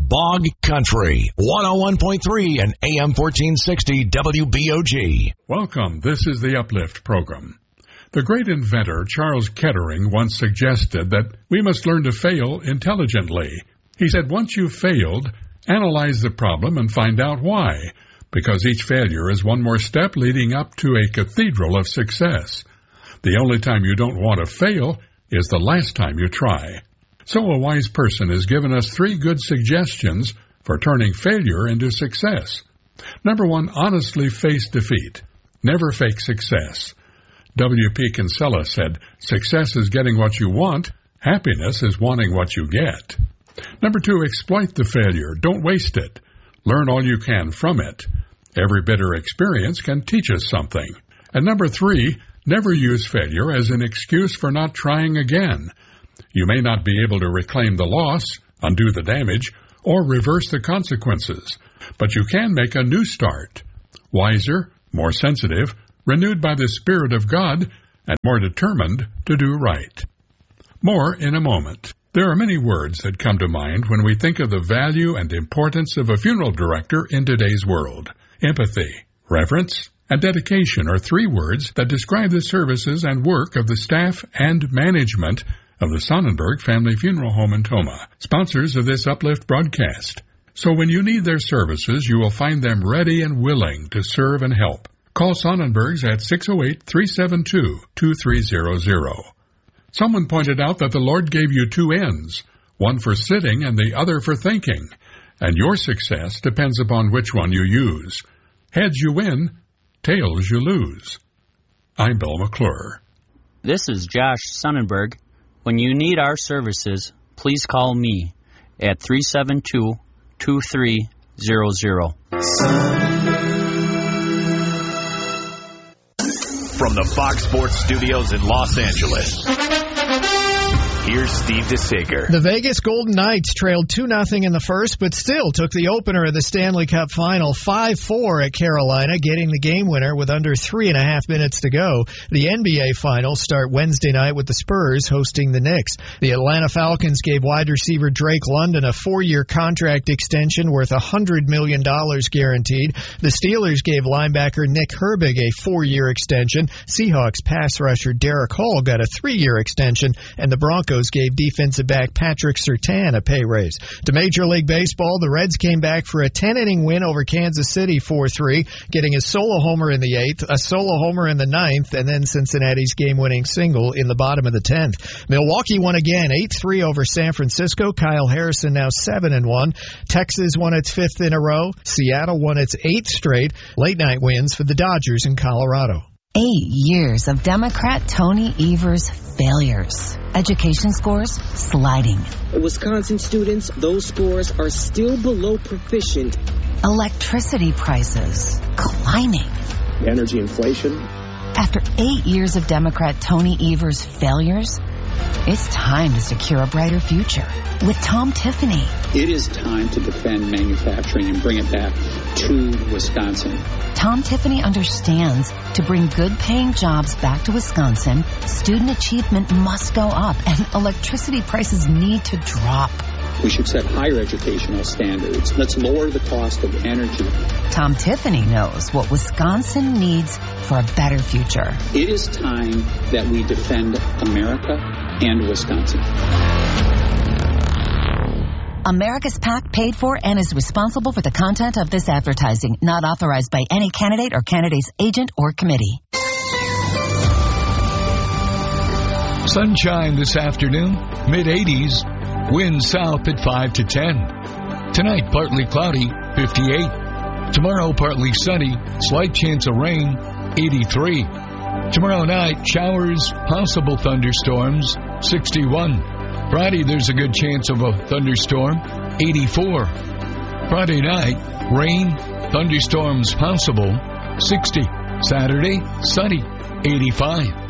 Bog Country, 101.3 and AM 1460 WBOG. Welcome. This is the Uplift program. The great inventor Charles Kettering once suggested that we must learn to fail intelligently. He said, once you've failed, analyze the problem and find out why, because each failure is one more step leading up to a cathedral of success. The only time you don't want to fail is the last time you try. So a wise person has given us 3 good suggestions for turning failure into success. Number 1, honestly face defeat. Never fake success. W.P. Kinsella said, success is getting what you want. Happiness is wanting what you get. Number 2, exploit the failure. Don't waste it. Learn all you can from it. Every bitter experience can teach us something. And number 3, never use failure as an excuse for not trying again. You may not be able to reclaim the loss, undo the damage, or reverse the consequences, but you can make a new start. Wiser, more sensitive, renewed by the Spirit of God, and more determined to do right. More in a moment. There are many words that come to mind when we think of the value and importance of a funeral director in today's world. Empathy, reverence, and dedication are 3 words that describe the services and work of the staff and management of the Sonnenberg Family Funeral Home in Tomah, sponsors of this Uplift broadcast. So when you need their services, you will find them ready and willing to serve and help. Call Sonnenbergs at 608-372-2300. Someone pointed out that the Lord gave you 2 ends, one for sitting and the other for thinking, and your success depends upon which one you use. Heads you win, tails you lose. I'm Bill McClure. This is Josh Sonnenberg. When you need our services, please call me at 372-2300. From the Fox Sports Studios in Los Angeles, here's Steve DeSager. The Vegas Golden Knights trailed 2-0 in the first, but still took the opener of the Stanley Cup Final 5-4 at Carolina, getting the game winner with under 3.5 minutes to go. The NBA Finals start Wednesday night with the Spurs hosting the Knicks. The Atlanta Falcons gave wide receiver Drake London a 4-year contract extension worth $100 million guaranteed. The Steelers gave linebacker Nick Herbig a 4-year extension. Seahawks pass rusher Derek Hall got a 3-year extension, and the Broncos gave defensive back Patrick Surtain a pay raise. To Major League Baseball, the Reds came back for a 10-inning win over Kansas City 4-3, getting a solo homer in the 8th, a solo homer in the 9th, and then Cincinnati's game-winning single in the bottom of the 10th. Milwaukee won again, 8-3 over San Francisco. Kyle Harrison now 7-1. Texas won its 5th in a row. Seattle won its 8th straight. Late-night wins for the Dodgers in Colorado. 8 years of Democrat Tony Evers' failures. Education scores sliding. Wisconsin students, those scores are still below proficient. Electricity prices climbing. Energy inflation. After 8 years of Democrat Tony Evers' failures, it's time to secure a brighter future with Tom Tiffany. It is time to defend manufacturing and bring it back to Wisconsin. Tom Tiffany understands to bring good-paying jobs back to Wisconsin, student achievement must go up and electricity prices need to drop. We should set higher educational standards. Let's lower the cost of energy. Tom Tiffany knows what Wisconsin needs for a better future. It is time that we defend America and Wisconsin. America's PAC paid for and is responsible for the content of this advertising, not authorized by any candidate or candidate's agent or committee. Sunshine this afternoon, mid-80s, wind south at 5 to 10. Tonight, partly cloudy, 58. Tomorrow, partly sunny, slight chance of rain, 83. Tomorrow night, showers, possible thunderstorms, 61. Friday, there's a good chance of a thunderstorm, 84. Friday night, rain, thunderstorms possible, 60. Saturday, sunny, 85.